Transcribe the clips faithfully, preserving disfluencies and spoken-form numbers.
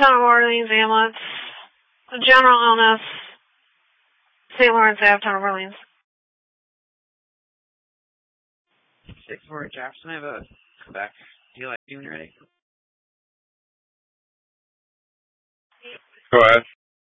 Town of Orleans ambulance. General illness. Saint Lawrence Avenue, Town of Orleans. six four Jefferson, I have a Quebec. Do you like doing ready? Go ahead.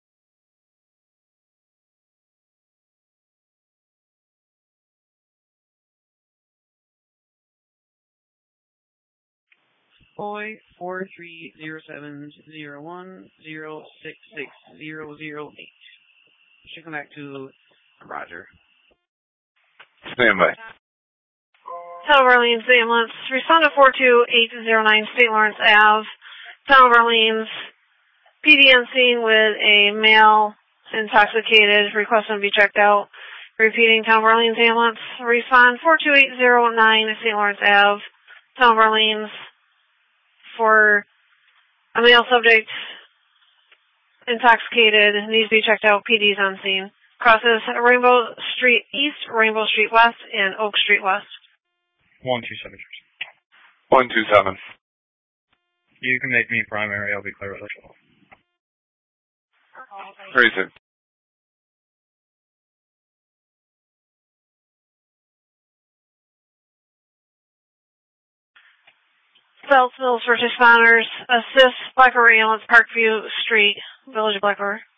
Boy four three zero seven zero one zero six six zero zero eight. Should come back to Roger. Stand by. Town of Orleans ambulance. Respond to four two eight zero nine Saint Lawrence Avenue, Town of Orleans. P D on scene with a male intoxicated. Requesting to be checked out. Repeating, Town of Orleans ambulance. Respond four two eight zero nine Saint Lawrence Avenue, Town of Orleans. For a male subject intoxicated, needs to be checked out. P D's on scene. Crosses Rainbow Street East, Rainbow Street West, and Oak Street West. One two seven. One two seven. You can make me primary. I'll be clear with it. Three six. South Mills first responders assist Blackbird ambulance, Parkview Street, Village of Blackbird.